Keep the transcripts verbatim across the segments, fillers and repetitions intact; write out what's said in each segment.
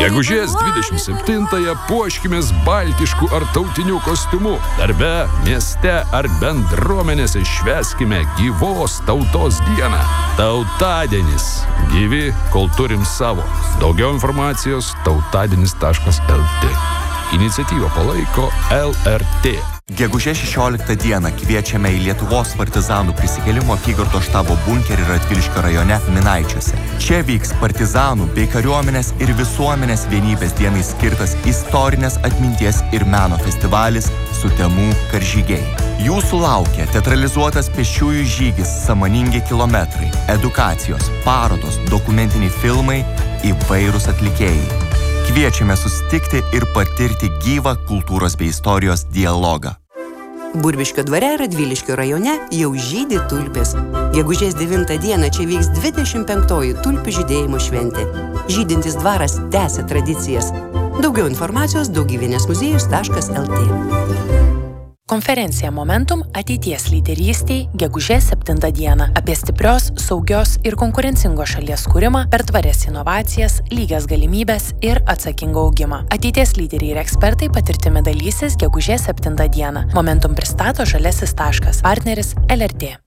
Gegužės dvidešimt septintąją puoškimės baltišku ar tautiniu kostiumu. Darbe, mieste ar bendruomenėse švęskime gyvos tautos dieną. Tautadienis. Gyvi, kol turim savo. Daugiau informacijos tautadienis taškas el tė. Iniciatyvą palaiko el er tė. Gegužės šešioliktą dieną kviečiame į Lietuvos partizanų prisikėlimo apygardos štabo bunkerį Radviliškio rajone Minaičiuose. Čia vyks partizanų bei kariuomenės ir visuomenės vienybės dienai skirtas istorinės atminties ir meno festivalis Sutemų karžygiai. Jūsų laukia teatralizuotas pėsčiųjų žygis Sąmoningi kilometrai, edukacijos, parodos, dokumentiniai filmai, įvairūs atlikėjai. Kviečiame susitikti ir patirti gyvą kultūros bei istorijos dialogą. Burbiškio dvare Radviliškio rajone jau žydi tulpės. Gegužės devintą dieną čia vyks dvidešimt penktoji tulpių žydėjimo šventė. Žydintis dvaras tęsia tradicijas. Daugiau informacijos daugyvienės muziejus taškas el tė. Konferencija Momentum ateities lyderystei gegužės septintą dieną apie stiprios, saugios ir konkurencingos šalies kūrimą per tvarias inovacijas, lygias galimybes ir atsakingą augimą. Ateities lyderiai ir ekspertai patirtimi dalysis gegužės septintą dieną. Momentum pristato Žaliasis taškas. Partneris el er tė.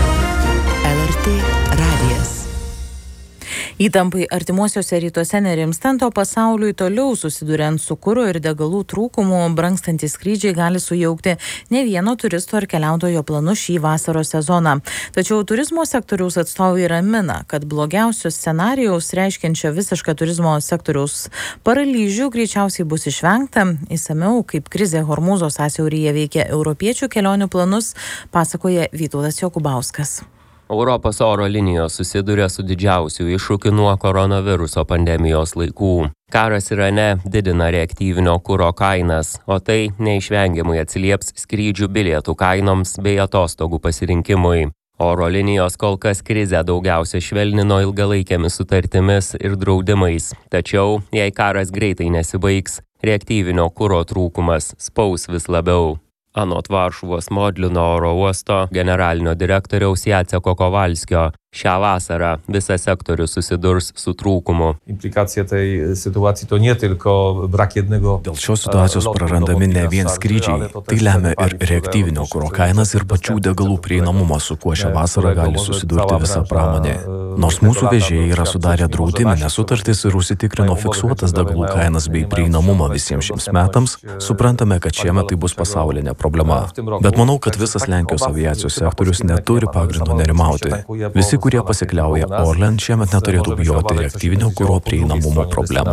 el er tė radijas. Įtampai artimuosiuose rytuose nerimstant, o pasauliui toliau susiduriant su kuro ir degalų trūkumu, brangstantys skrydžiai gali sujaukti ne vieno turisto ar keliautojo planus šį vasaros sezoną. Tačiau turizmo sektoriaus atstovai ramina, kad blogiausios scenarijaus reiškiančio visišką turizmo sektoriaus paralyžių greičiausiai bus išvengta. Išsamiau, kaip krizė Hormūzo sąsiauryje veikia europiečių kelionių planus, pasakoja Vytautas Jokubauskas. Europos oro linijos susiduria su didžiausiu iššūkiu nuo koronaviruso pandemijos laikų. Karas Irane didina reaktyvinio kuro kainas, o tai neišvengiamai atsilieps skrydžių bilietų kainoms bei atostogų pasirinkimui. Oro linijos kol kas krizę daugiausia švelnino ilgalaikėmis sutartimis ir draudimais. Tačiau, jei karas greitai nesibaigs, reaktyvinio kuro trūkumas spaus vis labiau. Anot Varšuvos Modlino oro uosto generalinio direktoriaus Jaceko Kowalskio, šią vasarą visas sektorius susidurs su trūkumu. Implikacija tej sytuacji to nie tylko brak jednego. Dėl šios situacijos prarandami ne vien skrydžiai, tai lemia ir reaktyvinio kuro kainas ir pačių degalų prieinamumą, su kuo šią vasarą gali susidurti visa pramonė. Nors mūsų vežėjai yra sudarę draudiminės sutartis ir užsitikrino fiksuotas degalų kainas bei prieinamumą visiems šiems metams, suprantame, kad šiemet tai bus pasaulinė problema. Bet manau, kad visas Lenkijos aviacijos sektorius neturi pagrindo nerimauti. Visi, kurie pasikliauja Orlen, šiemet neturėtų bijoti reaktyvinio kuro prieinamumo problemų.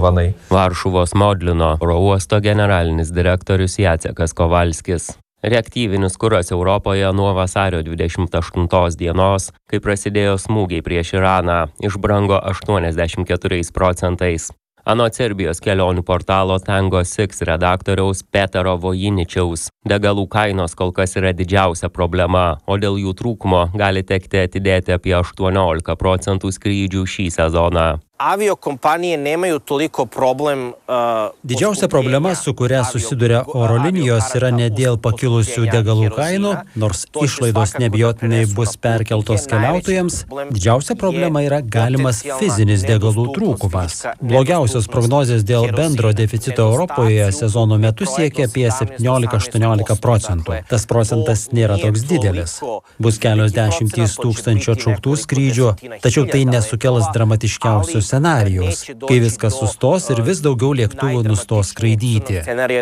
Varšuvos Modlino oro uosto generalinis direktorius Jacekas Kowalskis. Reaktyvinis kuras Europoje nuo vasario dvidešimt aštuntos dienos, kai prasidėjo smūgiai prieš Iraną, išbrango aštuoniasdešimt keturiais procentais. Anot Serbijos kelionių portalo Tango šeši redaktoriaus Petero Vojiničiaus, degalų kainos kol kas yra didžiausia problema, o dėl jų trūkumo gali tekti atidėti apie aštuoniolika procentų skrydžių šį sezoną. Aviokompanije nemaju toliko problem. Uh, Didžiausia problema, su kuria susiduria oro linijos, yra ne dėl pakilusių degalų kainų, nors išlaidos nebijotinai bus perkeltos keliautojams. Didžiausia problema yra galimas fizinis degalų trūkumas. Blogiausios prognozės dėl bendro deficito Europoje sezono metu siekia apie septyniolika aštuoniolika procentų. Tas procentas nėra toks didelis. Bus kelios dešimtys tūkstančių atšauktų skrydžių, tačiau tai nesukels dramatiškiausius scenarijus, kai viskas sustos ir vis daugiau lėktuvų nustos skraidyti.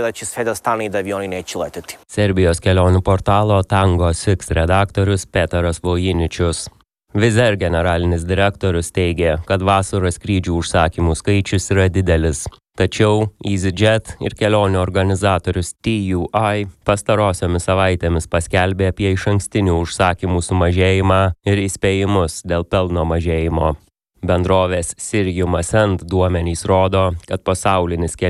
Serbijos kelionių portalo Tango šeši redaktorius Petras Vojiničius. Vizer generalinis direktorius teigė, kad vasaros skrydžių užsakymų skaičius yra didelis. Tačiau EasyJet ir kelionių organizatorius T U I pastarosiomis savaitėmis paskelbė apie išankstinių užsakymų sumažėjimą ir įspėjimus dėl pelno mažėjimo. Bendrovės Sirium Ascent duomenys rodo, kad pasaulinis kelionių